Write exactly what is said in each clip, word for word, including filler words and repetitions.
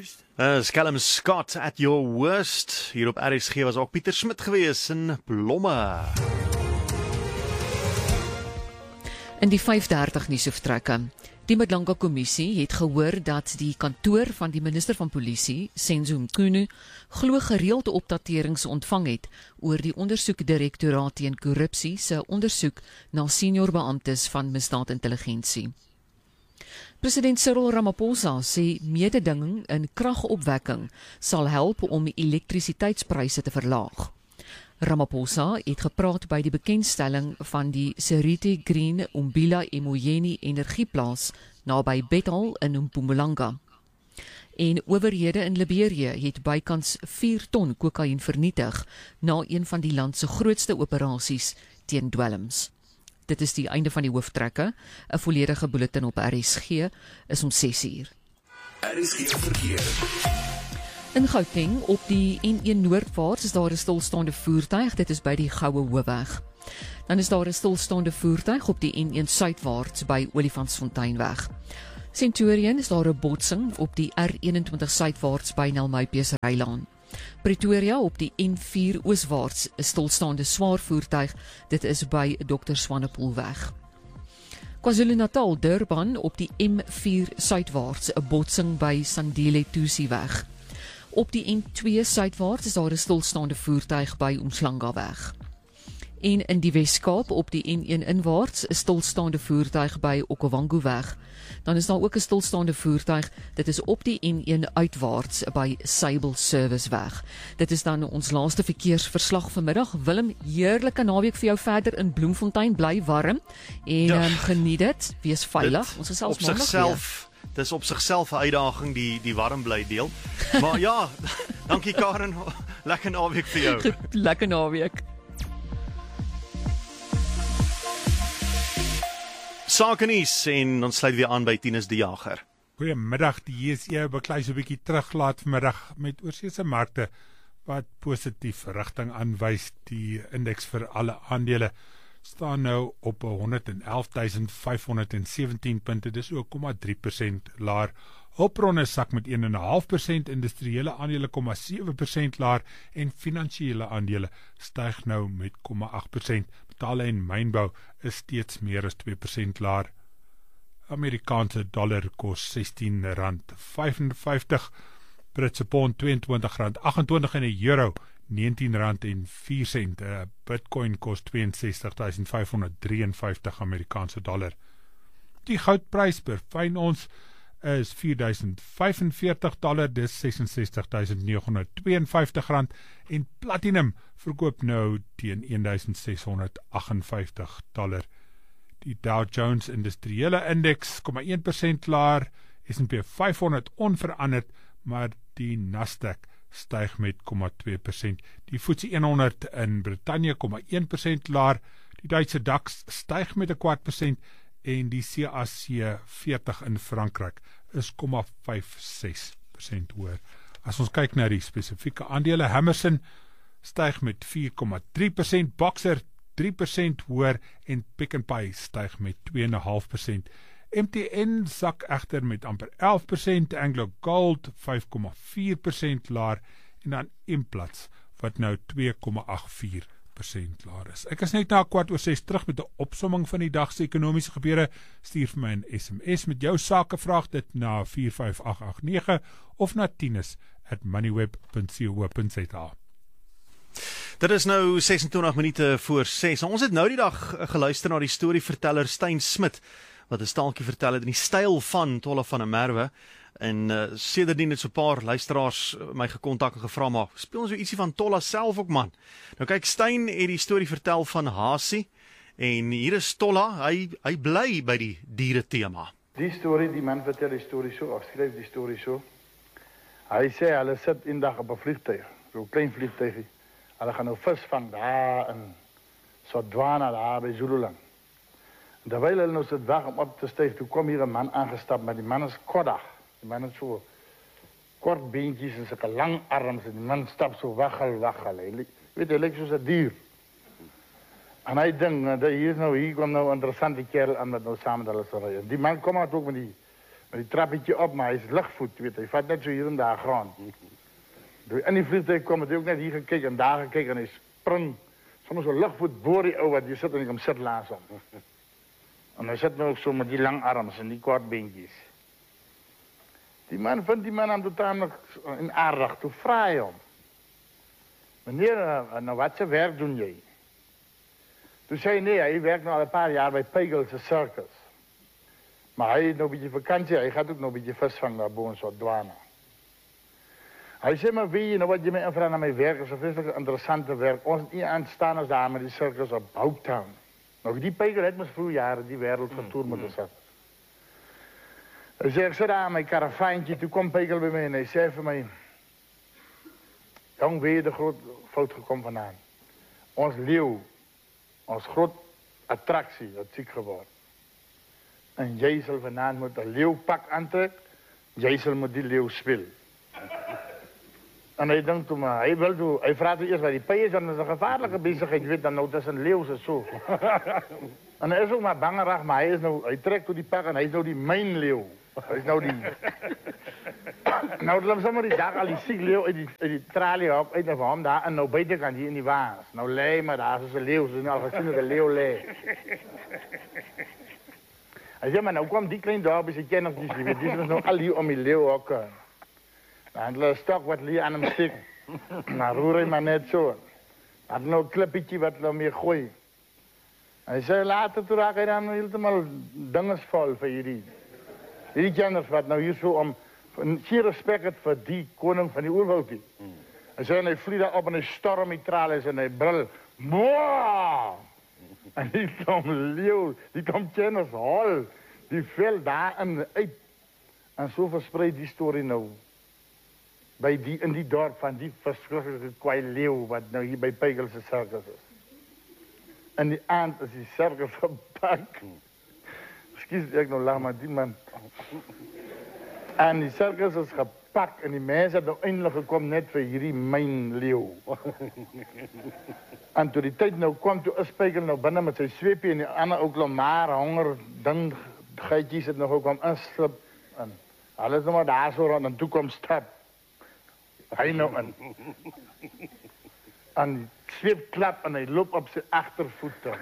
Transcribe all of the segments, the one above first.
used. Uh, Callum Scott at your worst. Hier op R S G was ook Pieter Smit gewees in Blomme. In die vyf dertig nuus vertrekke. Die Madlanga Kommissie het gehoor dat die kantoor van die minister van polisie, Senzo Mchunu, glo gereelde opdaterings ontvang het oor die ondersoekdirektoraat teen korrupsie se ondersoek na senior beamptes van misdaadintelligensie. President Cyril Ramaphosa sê mededinging in kragopwekking sal help om elektrisiteitspryse te verlaag. Ramaphosa het gepraat by die bekendstelling van die Seriti Green Umbila Emoyeni energieplaas naby Bethal in Mpumalanga. En owerhede in Liberië het bykans vier ton kokain vernietig na een van die land se grootste operasies teen dwelms. Dit is die einde van die hooftrekke. 'n Volledige bulletin op R S G is om ses uur. R S G verkeer. In Gauteng, op die N een noordwaarts is daar 'n stilstaande voertuig, dit is by die Goue Hoofweg. Dan is daar 'n stilstaande voertuig op die N een suidwaarts by Olifantsfonteinweg. Centurion is daar 'n botsing op die R eenentwintig suidwaarts by Nelmypees Rylaan. Pretoria op die N vier ooswaarts 'n stilstaande swaar voertuig, dit is by Dokter Swanepoelweg. KwaZulu-Natal Durban op die M vier suidwaarts 'n botsing by Sandile Tusiweg. Op die N twee suidwaarts is daar 'n stilstaande voertuig by Umhlangaweg. En in die Wes-Kaap op die N een inwaarts 'n stilstaande voertuig by Okavango-weg. Dan is daar ook 'n stilstaande voertuig, dit is op die N een uitwaarts by Sable Serviceweg. Dit is dan ons laaste verkeersverslag vanmiddag. Willem, heerlike naweek vir jou verder in Bloemfontein, bly warm en ja, um, geniet dit, wees veilig. Dit, ons is selfs op sigself, dis op sigself 'n uitdaging die die warm bly deel. Maar ja, dankie Karen, lekker naweek vir jou. Goed, lekker naweek. Sake nuus en dan sluit weer aan by Tinus die Jager. Goeiemiddag, die J S E beklei so 'n bietjie teruglaat vanmiddag met oorseese markte wat positief rigting aanwys. Die indeks vir alle aandele staan nou op honderd en elf duisend vyfhonderd en sewentien punte, dis ook nul komma drie persent laer. Hulpbronne sak met een komma vyf persent, industriële aandele nul komma sewe persent laer en finansiële aandele styg nou met nul komma agt persent. Metale en mynbou is steeds meer as twee persent laer. Amerikaanse dollar kos sestien rand vyfenvyftig, Britse pond tweeëntwintig rand agt-en-twintig en 'n euro negentien rand en vier sent. Bitcoin kos twee en sestig duisend vyfhonderd drieënvyftig Amerikaanse dollar. Die goudprys per fyn ons is vier duisend vyfenveertig dollar, dis ses en sestig duisend negehonderd tweeënvyftig rand, en platinum verkoop nou teen een duisend ses honderd agtenvyftig dollar. Die Dow Jones Industriële Index kom maar een persent laer, S en P vyfhonderd onveranderd, maar die Nasdaq styg met nul komma twee persent. Die F T S E honderd in Brittanje kom maar een persent laer, die Duitse DAX styg met 'n kwart persent, en die C A C veertig in Frankryk is nul komma vyf ses persent hoër. As ons kyk na die spesifieke aandele, Hammerson styg met vier komma drie persent, Boxer drie persent hoër en Pick n Pay styg met twee komma vyf persent. M T N sak egter met amper elf persent, Anglo Gold vyf komma vier persent laer en dan Implats wat nou twee komma agt vier persent laer is. Ek is net na kwart oor ses terug met 'n opsomming van die dag se ekonomiese gebeure. Stuur vir my 'n S M S met jou sakevraag dit na vier vyf agt agt nege of na tinus at moneyweb punt co punt za. Dit is nou ses en twintig minute voor ses. Ons het nou die dag geluister na die storieverteller Steyn Smit, wat 'n staaltjie vertel het in die styl van Tolla van der Merwe. En uh, sedertdien het so 'n paar luisteraars my gekontak en gevra, maar speel ons so ietsie van Tolla self ook, man. Nou kyk, Steyn het die storie vertel van Hasie, en hier is Tolla, hy, hy bly by die diere tema. Die storie, die man vertel die storie so, of skryf die storie so. Hy sê, hulle sit eendag op 'n vliegtuig, so 'n klein vliegtuigie. Hulle gaan nou vis vang daar in Sodwana, daar by Zululand. En terwyl hulle nou sit wag om op te styg, toe kom hier 'n man aangestap, maar die man is koddag. Die man het so kort beentjies en sulke lang arms, en die man stap so waggel, waggel. Hy weet, hy lyk soos 'n dier. En hy dink, hier is nou, hier kom nou 'n interessante kerel aan wat nou saam met hulle sal ry. Die man kom uit ook met die, Die trappetje op, maar hij is lichtvoet, weet je. Hij vat net zo hier en daar grond. In die vliegtuig kwam het ook net hier gekeken en daar gekeken en hij sprong. Soms zo lichtvoet boor die ouwe, wat je zit en ik hem zit laat om. En hij zit nou ook zo met die lang arms en die kort beentjes. Die man vindt die man aan de tamelijk in aardig, toe vraag je om. Meneer, nou wat zijn werk doen jij? Toen zei hij, nee, hij werkt nu al een paar jaar bij Pegelse Circus. Maar hij heeft nog een beetje vakantie, hij gaat ook nog een beetje vis vangen daar boven zo'n douane. Hij zei, maar weet je nou wat je mij invraagt naar mijn werk, is een vreselijk interessante werk. Ons niet aanstaan als daar met die circus op Houttown. Nou, die Pegel heeft me vroeger jaren die wereld vertoerd moeten zetten. Hij zei, ik zit daar aan mijn karavaantje, toen kwam Pegel bij mij en hij zei voor mij, jong, weet je de grote fout gekomen vandaan. Ons leeuw, ons groot attractie, dat ziek geworden. En jij zal vanavond moet een leeuwpak aantrekken, jij zal met die leeuw spelen. En hij denkt toen maar, hij wil toen, hij vraagt eerst waar die pij is, dan is een gevaarlijke bezigheid, je weet dan nou, dat is een leeuw zo. En hij is ook maar bangerig, maar hij is nou, hij trekt door die pak en hij is nou die mijn leeuw. Hij is nou die... nou, dan zeg maar die dag al die ziek leeuw uit die, uit die tralie op, uit van hem daar, en nou buiten kan die in die waans. Nou lei maar daar, zoals een leeuw, zoals al gezien dat een leeuw lei. Hij zegt, maar nou kwam die klein dorpje, ze kennen ons niet, die is nog al hier om die leeuw ook. Dan een stok wat hier aan hem stikt. Dan roer hij maar net zo. Dan nog een klippetje wat nog meer gooien. Hij zei later, toen raak hij dan helemaal dinges vol voor jullie. Die kenners wat nou hier zo om, geen respect het voor die koning van die oerwoud. Hij zei, hij vliegt daar op en hij storm die tralies en hij brul. Boah! En die komt leeuw, die komt kenners hol. Die vel daar en uit. En zo verspreidt die story nou. Bij die, in die dorp van die verschrikkelijke kwaai leeuw wat nou hier bij Pegelse Circus is. En die aand is die circus gepakt. Excuse, ik nou lang maar die man. En die circus is gepakt en die mensen hebben nou eindelijk gekomen net voor hierdie mijn leeuw. En toen die tijd nou kwam, toen is Pegel nou binnen met zijn zweepje en die ander ook nog maar honger, dan geitjes het nog ook om inslip. En alles nog maar daar zo rond en toe kwam stap. Hij nou in. En die zweep klap en hij loopt op zijn achtervoeten.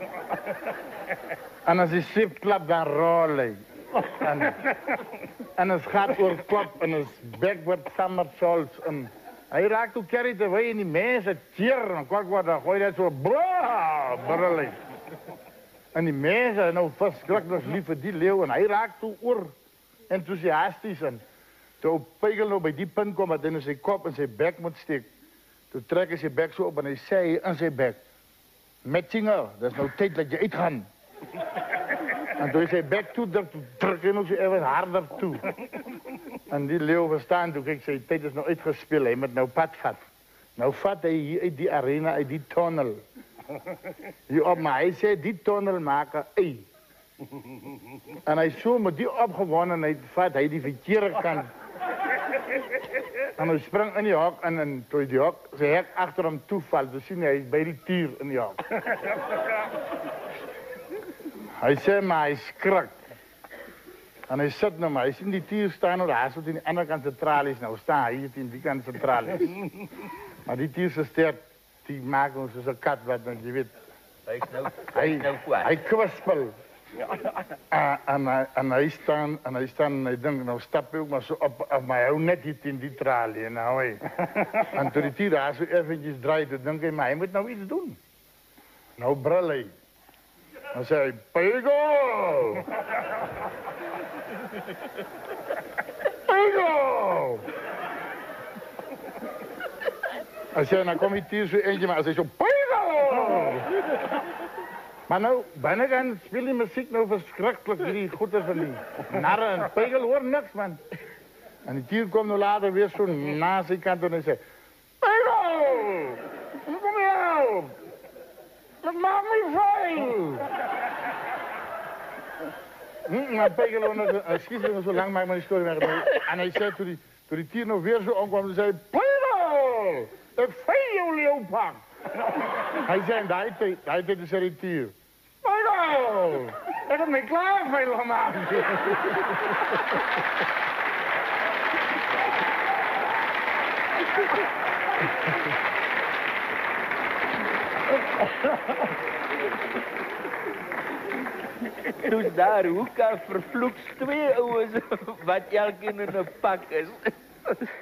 En als die zweep klap, dan rol hij. En, en het gaat door kop en het bek wordt somersaults. En hij raakt ook carried away en die mensen tieren. En kwak wat, dan gooi je dat zo, brrrr, brrrr. En die mensen, nou verschrikkelijk lief voor die leeuw. En hij raakt toe oor enthousiastisch. En toen Pegel nou bij die punt kwam, dat hij in zijn kop en zijn bek moet steken. Toen trek hij zijn bek zo op en hij zei in zijn bek. Met zingen, dat is nou tijd dat je uitgaat. En toen hij zijn bek toe, toen druk hij nog zo even harder toe. En die leeuw verstaan toen, kijk, zijn tijd is nou uitgespeeld, hij moet nou pad vat. Nou vat hij hier uit die arena, uit die tunnel. Hier op, maar hij zei, die tunnel maken, ei. En hij zo met die opgewonnen, hij vat hij die verkeerde kant. En hij sprong in die hok en, en toen die hok, zijn hek achter hem toevalt, dus zien hij is bij die tier in die hok. Hij zei, maar hij skrik. En hij zit nou maar, hij ziet die tier staan, nou, hij zit in de andere kant de tralies nou staan, hier in die kant de tralies. Maar die tier zijn sterk, die maken ons zo'n kat wat, want je weet. Hij is nou, Hij, nou kwaad. hij kwispel. En, en, hij- en hij staan, en hij staan, en hij denkt, nou stap ik ook maar zo op, op maar hij houdt net iets in die tralie, en nou hé. En toen die tier daar zo eventjes draait, dan denk hij, maar hij moet nou iets doen. Nou brul hij. Dan zei hij, Pegel! Pegel! Hij zei, dan kom die tier zo eentje, maar hij zei zo, Pegel! Maar nou, binnenkant speel die muziek nou verschrikkelijk, die goede van die narren. En Pegel hoort niks, man. En die tier komt nou later weer zo naast zijn kant en hij zei, Pegel! Kom hier! Dat maakt me vuil! Hm, maar Pegel, hij schiet er zo lang, maak maar die story weg. En hij zei, toen die, toen die tier nog weer zo omkwam, dan zei hij, Pegel! Ik vind jou leeuwpak! Hij zei, daar heeft hij, daar heeft hij de tier. Pegel! Ek het my klaar vuil gemaak. Dus daar hoeka vervloeks twee ouens wat elkeen in 'n pak is.